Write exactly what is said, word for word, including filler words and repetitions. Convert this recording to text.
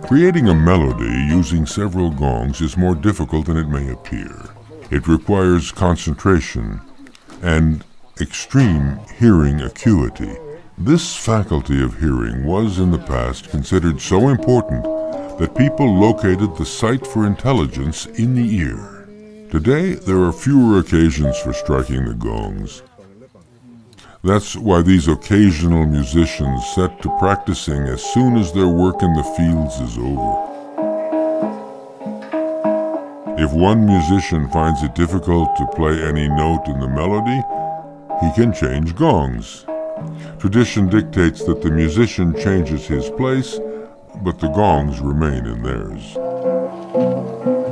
Creating a melody using several gongs is more difficult than it may appear. It requires concentration and extreme hearing acuity. This faculty of hearing was in the past considered so important that people located the sight for intelligence in the ear. Today, there are fewer occasions for striking the gongs. That's why these occasional musicians set to practicing as soon as their work in the fields is over. If one musician finds it difficult to play any note in the melody, he can change gongs. Tradition dictates that the musician changes his place, but the gongs remain in theirs.